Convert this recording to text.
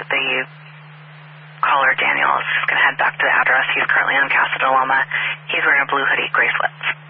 the caller, Daniel, is going to head back to the address. He's currently on Casa de Loma. He's wearing a blue hoodie, gray sweats.